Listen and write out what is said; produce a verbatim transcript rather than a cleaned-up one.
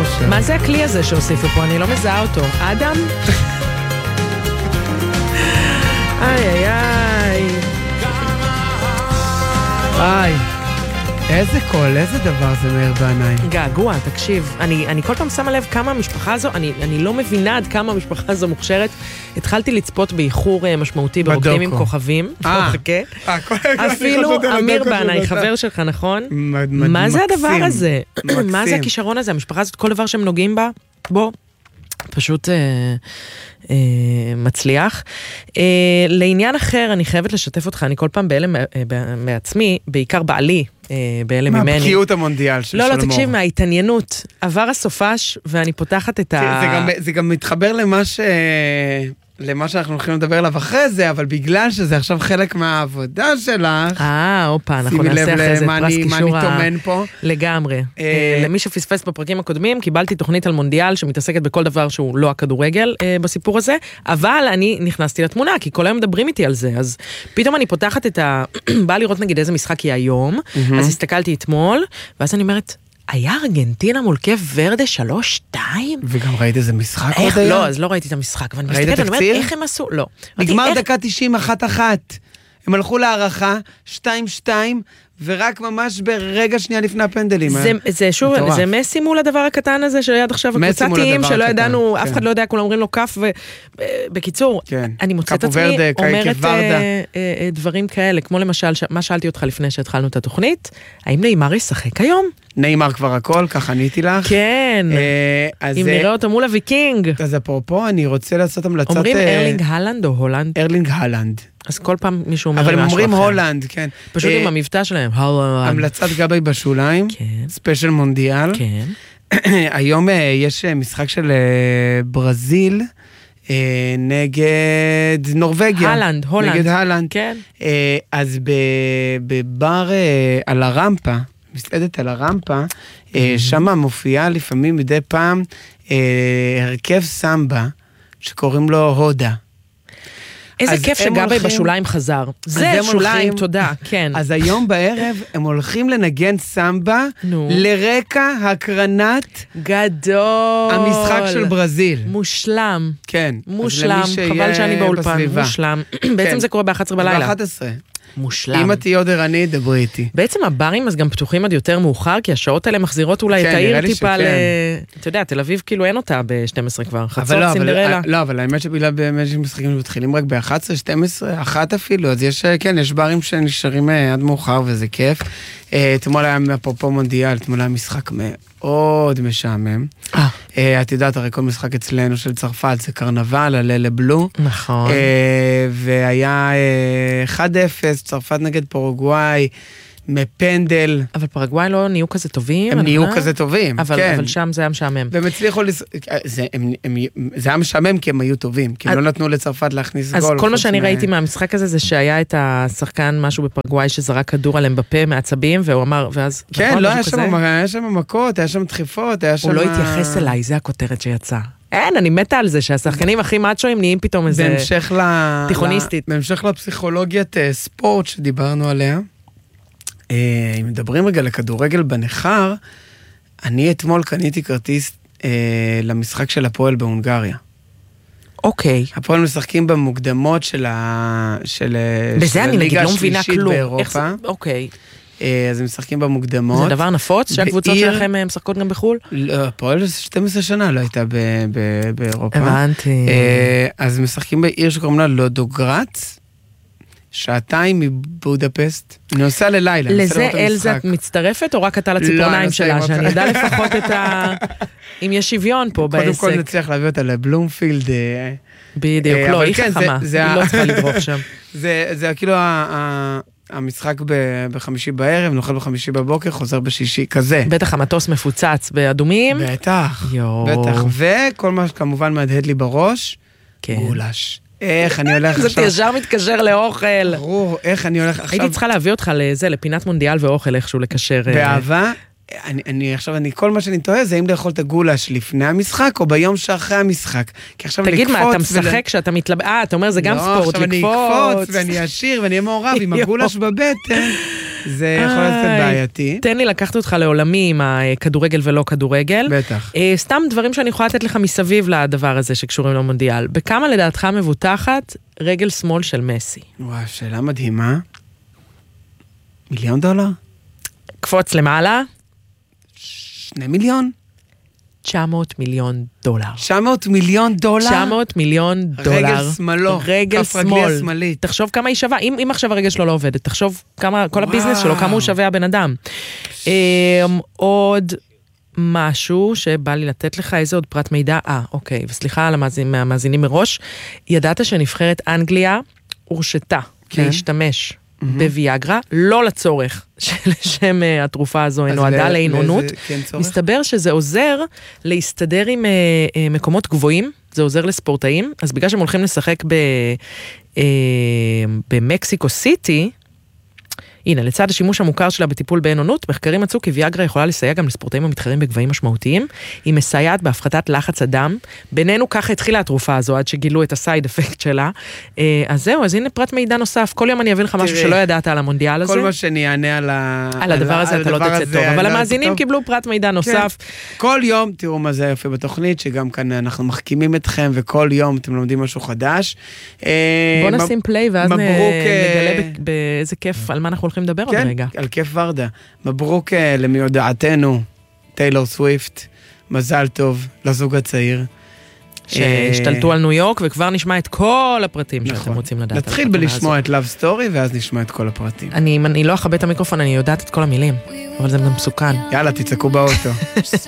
אושר. מה זה הכלי הזה שהוסיפו פה? אני לא מזהה אותו. אדם? איי, איי, איי. איי. איזה קול, איזה דבר זה מאיר בעיניים. געגוע, תקשיב, אני, אני כל פעם שמה לב כמה המשפחה הזו, אני, אני לא מבינה עד כמה המשפחה הזו מוכשרת. התחלתי לצפות באיחור משמעותי ברוקדים עם כוכבים. אה, אפילו אמיר בעיניי, חבר שלך, נכון? מה זה הדבר הזה? מה זה הכישרון הזה? המשפחה הזאת, כל דבר שהם נוגעים בה, בוא, פשוט... אה, מצליח. אה, לעניין אחר, אני חייבת לשתף אותך, אני כל פעם בהלם אה, מעצמי, בעיקר בעלי, אה, בהלם ממני. מה, בקיאות המונדיאל של לא, שלמה. לא, תקשיב, מההתעניינות. עבר הסופש, ואני פותחת את ה... זה גם, זה גם מתחבר למה ש... למה שאנחנו הולכים לדבר עליו אחרי זה, אבל בגלל שזה עכשיו חלק מהעבודה שלך... אה, אופה, אנחנו נעשה אחרי זה פרס קישור... מה אני תומן פה? לגמרי. למי שפספס בפרקים הקודמים, קיבלתי תוכנית על מונדיאל שמתעסקת בכל דבר שהוא לא הכדורגל בסיפור הזה, אבל אני נכנסתי לתמונה, כי כל היום מדברים איתי על זה, אז פתאום אני פותחת את ה... באה לראות נגיד איזה משחק יהיה היום, אז הסתכלתי אתמול, ואז אני אומרת... היה ארגנטינה מול קייב ורדה שלוש שתיים? וגם ראית איזה משחק עוד היה? לא, אז לא ראיתי את המשחק. ראית את הקציר? איך הם עשו? לא. נגמר דקה תשעים, אחת אחת. הם הלכו להערכה, שתיים שתיים, ורק ממש ברגע שנייה לפני הפנדלים. זה שוב, זה מסי מול הדבר הקטן הזה, שעד עכשיו הקבוצתיים, שלא ידענו, אף אחד לא יודע, כולם אומרים לו כף, ובקיצור, אני מוצאת עצמי, אומרת דברים כאלה, כמו למשל, מה שאלתי אותך לפני שהתחלנו את התוכנית, האם נאמר ישחק היום? נאמר כבר הכל, ככה עניתי לך. כן, אם נראה אותו מול הוויקינג. אז אפרופו, אני רוצה לעשות המלצת... אומרים ארלינג הלנד או הולנד? ארלינג הלנד. אז כל פעם מישהו אומר אבל משהו הם אומרים אחר. הולנד, כן. פשוט עם המבטא שלהם, הולנד. המלצת גבי בשוליים, ספיישל מונדיאל. כן. היום יש משחק של ברזיל נגד נורווגיה. הלנד, הולנד. נגד הלנד. כן. אז בבר על הרמפה, מסעדת על הרמפה, שם מופיעה לפעמים מדי פעם הרכב סמבה, שקוראים לו הודה. איזה כיף שגבי בשוליים חזר. זה שוליים, תודה, כן. אז היום בערב הם הולכים לנגן סמבה לרקע הקרנת גדול. המשחק של ברזיל. מושלם. כן. מושלם, חבל שאני באולפן. מושלם. בעצם זה קורה ב-אחת עשרה בלילה. ב-אחת עשרה. מושלם. אם את תהיה עוד ערני, דברי איתי. בעצם הברים אז גם פתוחים עד יותר מאוחר, כי השעות האלה מחזירות אולי את העיר טיפה ל... אתה יודע, תל אביב כאילו אין אותה ב-שתים עשרה כבר, חצות סינדרלה. לא, אבל האמת שבגלל באמת שמשחקים מתחילים רק ב-אחת עשרה, שתים עשרה, אחת אפילו, אז יש, כן, יש ברים שנשארים עד מאוחר וזה כיף. אתמול היה אפרופו מונדיאל, אתמול היה משחק מאוד משעמם. את יודעת, הרי כל משחק אצלנו של צרפת זה קרנבל, הלל לבלו. נכון. והיה אחד אפס, צרפת נגד פרוגוואי, מפנדל. אבל פרגוואי לא נהיו כזה טובים. הם נהיו כזה טובים, אבל, כן. אבל שם זה היה משעמם. והם הצליחו, לס... זה, הם, הם, זה היה משעמם כי הם היו טובים, כי הם לא נתנו לצרפת להכניס אז גול. אז כל מה שאני מה... ראיתי מהמשחק הזה, זה שהיה את השחקן משהו בפרגוואי שזרק כדור עליהם בפה מעצבים, והוא אמר, ואז... כן, נכון, לא היה שם, היה שם מכות, היה שם דחיפות, היה שם... הוא לא התייחס אליי, זה הכותרת שיצא. אין, אני מתה על זה, שהשחקנים הכי מאצ'ואים נהיים פתאום איזה... בהמשך ל... תיכוניסטית. בהמשך לפסיכולוגיית ספורט שדיברנו עליה. אם מדברים רגע לכדורגל בנחר, אני אתמול קניתי כרטיס למשחק של הפועל בהונגריה. אוקיי. הפועל משחקים במוקדמות של הליגה השלישית באירופה. אוקיי. אז הם משחקים במוקדמות. זה דבר נפוץ שהקבוצות שלכם משחקות גם בחול? לא, הפועל שתים עשרה שנה לא הייתה באירופה. הבנתי. אז משחקים בעיר שקוראים לה לודוגרץ, שעתיים מבודפסט, אני עושה ללילה. לזה אלזה מצטרפת, או רק אתה לציפורניים שלה, שאני יודע לפחות את ה... אם יש שוויון פה בעסק. קודם כל נצליח להביא אותה לבלומפילד. בדיוק, לא, היא חכמה, היא לא צריכה לברוך שם. זה כאילו המשחק בחמישי בערב, נוכל בחמישי בבוקר, חוזר בשישי, כזה. בטח המטוס מפוצץ באדומים. בטח, בטח. וכל מה שכמובן מהדהד לי בראש, גולש. איך אני הולך עכשיו... זה ישר מתקשר לאוכל. ברור, איך אני הולך עכשיו... הייתי צריכה להביא אותך לזה, לפינת מונדיאל ואוכל, איכשהו לקשר... באהבה, אני, אני עכשיו, אני, כל מה שאני טועה זה אם לאכול את הגולש לפני המשחק, או ביום שאחרי המשחק. כי עכשיו תגיד מה, אתה משחק שאתה מתלבט... אה, אתה אומר, זה גם ספורט, לקפוץ. לא, עכשיו אני אקפוץ, ואני אשיר, ואני אהיה מעורב עם הגולש בבטן. זה יכול להיות קצת בעייתי. תן לי לקחת אותך לעולמי עם הכדורגל ולא כדורגל. בטח. סתם דברים שאני יכולה לתת לך מסביב לדבר הזה שקשורים למונדיאל. בכמה לדעתך מבוטחת רגל שמאל של מסי? וואו, שאלה מדהימה. מיליון דולר? קפוץ למעלה? שני מיליון? תשע מאות מיליון דולר. תשע מאות מיליון דולר? תשע מאות מיליון דולר. רגל שמאלו. רגל שמאל. תחשוב כמה היא שווה. אם, אם עכשיו הרגל שלו לא עובדת, תחשוב כמה, כל הביזנס שלו, כמה הוא שווה הבן אדם. עוד משהו שבא לי לתת לך, איזה עוד פרט מידע? אה, אוקיי, וסליחה על המאזינים מראש. ידעת שנבחרת אנגליה הורשתה להשתמש בוויאגרה, לא לצורך שלשם התרופה הזו נועדה לעינונות. מסתבר שזה עוזר להסתדר עם מקומות גבוהים, זה עוזר לספורטאים, אז בגלל שהם הולכים לשחק במקסיקו סיטי, הנה, לצד השימוש המוכר שלה בטיפול בעינונות, מחקרים מצאו כי ויאגרה יכולה לסייע גם לספורטאים המתחרים בגבהים משמעותיים, היא מסייעת בהפחתת לחץ הדם, בינינו ככה התחילה התרופה הזו, עד שגילו את הסייד אפקט שלה, אז זהו, אז הנה פרט מידע נוסף, כל יום אני אביא לך משהו שלא ידעת על המונדיאל הזה. כל מה שאני אענה על הדבר הזה, אתה לא תצא טוב, אבל המאזינים קיבלו פרט מידע נוסף. כל יום, תראו מה זה יפה בתוכנית, שגם כאן אנחנו מחכימים אתכם, וכל יום אתם לומדים משהו חדש. בוא נשים פליי, ואז נגלה באיזה כיף, על מה אנחנו הולכים לדבר עוד רגע. על כיף ורדה. מברוק למיודעתנו, טיילור סוויפט, מזל טוב לזוג הצעיר. שהשתלטו על ניו יורק, וכבר נשמע את כל הפרטים שאתם רוצים לדעת. נתחיל בלשמוע את Love Story, ואז נשמע את כל הפרטים. אני לא אכבד את המיקרופון, אני יודעת את כל המילים, אבל זה מסוכן. יאללה, תצעקו באוטו.